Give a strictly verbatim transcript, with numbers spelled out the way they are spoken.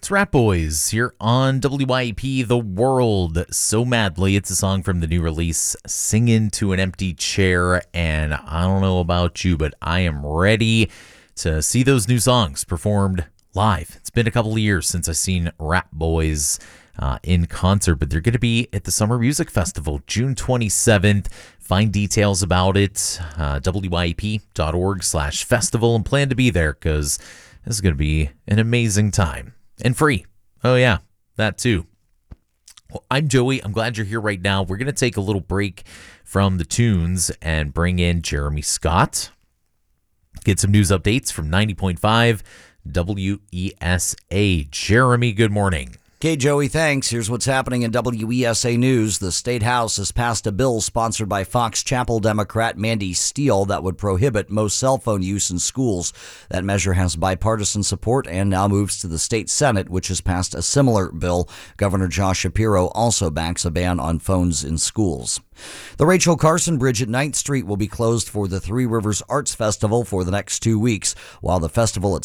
It's Rat Boys here on W Y A P The World So Madly. It's a song from the new release, Singing to an Empty Chair. And I don't know about you, but I am ready to see those new songs performed live. It's been a couple of years since I've seen Rat Boys uh, in concert, but they're going to be at the Summer Music Festival, June twenty-seventh. Find details about it, uh, W Y A P dot org slash festival, and plan to be there because this is going to be an amazing time. And free. Oh, yeah, that too. Well, I'm Joey. I'm glad you're here right now. We're going to take a little break from the tunes and bring in Jeremy Scott. Get some news updates from ninety point five W E S A. Jeremy, good morning. Okay, Joey, thanks. Here's what's happening in W E S A News. The State House has passed a bill sponsored by Fox Chapel Democrat Mandy Steele that would prohibit most cell phone use in schools. That measure has bipartisan support and now moves to the state Senate, which has passed a similar bill. Governor Josh Shapiro also backs a ban on phones in schools. The Rachel Carson Bridge at ninth Street will be closed for the Three Rivers Arts Festival for the next two weeks, while the festival